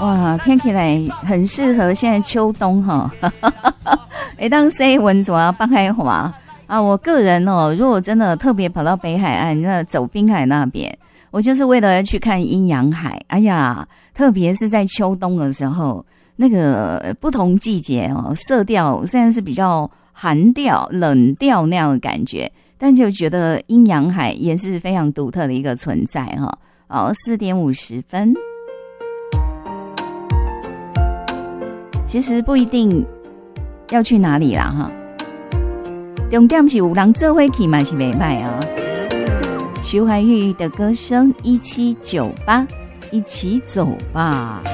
哇，听起来很适合现在秋冬哈，每当西温泉北海滑啊，我个人哦，如果真的特别跑到北海岸，那走滨海那边，我就是为了去看阴阳海。哎呀，特别是在秋冬的时候，那个不同季节哦，色调虽然是比较寒调、冷调那样的感觉，但就觉得阴阳海也是非常独特的一个存在哈。哦，4点50分。其实不一定要去哪里啦哈，重点是有人做伙去嘛是袂歹啊。徐怀钰的歌声1798，一起走吧。